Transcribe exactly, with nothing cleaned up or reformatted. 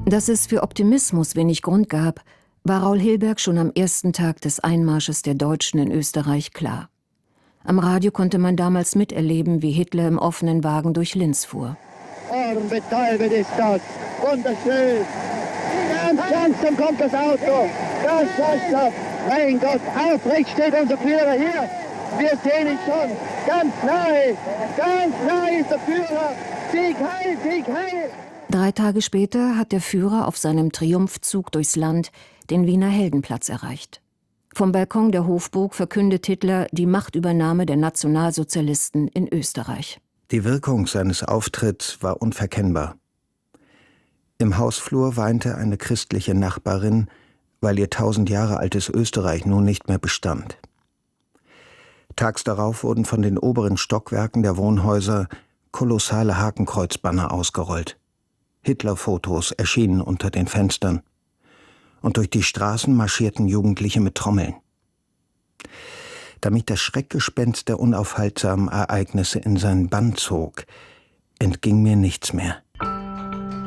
Dass es für Optimismus wenig Grund gab, war Raul Hilberg schon am ersten Tag des Einmarsches der Deutschen in Österreich klar. Am Radio konnte man damals miterleben, wie Hitler im offenen Wagen durch Linz fuhr. Ohrenbetäubend ist das. Wunderschön. Ganz langsam kommt das Auto. Ganz langsam. Mein Gott, aufrecht steht unser Führer hier. Wir sehen ihn schon. Ganz nahe. Ganz nahe ist der Führer. Sieg heil, Sieg heil. Drei Tage später hat der Führer auf seinem Triumphzug durchs Land den Wiener Heldenplatz erreicht. Vom Balkon der Hofburg verkündet Hitler die Machtübernahme der Nationalsozialisten in Österreich. Die Wirkung seines Auftritts war unverkennbar. Im Hausflur weinte eine christliche Nachbarin, weil ihr tausend Jahre altes Österreich nun nicht mehr bestand. Tags darauf wurden von den oberen Stockwerken der Wohnhäuser kolossale Hakenkreuzbanner ausgerollt. Hitlerfotos erschienen unter den Fenstern. Und durch die Straßen marschierten Jugendliche mit Trommeln. Da mich das Schreckgespenst der unaufhaltsamen Ereignisse in seinen Bann zog, entging mir nichts mehr.